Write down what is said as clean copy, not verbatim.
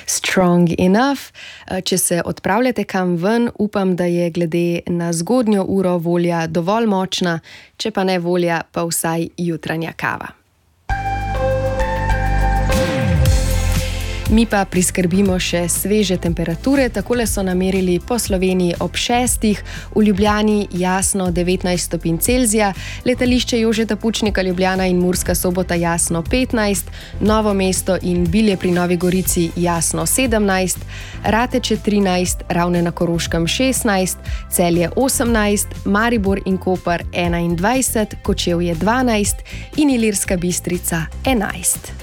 Strong enough. Če se odpravljate kam ven, upam, da je glede na zgodnjo uro volja dovolj močna, če pa ne volja, pa vsaj jutranja kava. Mi pa priskrbimo še sveže temperature, takole so namerili po Sloveniji ob 6, v Ljubljani jasno 19 stopinj Celzija, letališče Jožeta Pučnika Ljubljana in Murska Sobota jasno 15, Novo mesto in Bilje pri Novi Gorici jasno 17, Rateče 13, Ravne na Koroškem 16, Celje 18, Maribor in Koper 21, Kočevje 12 in Ilirska Bistrica 11.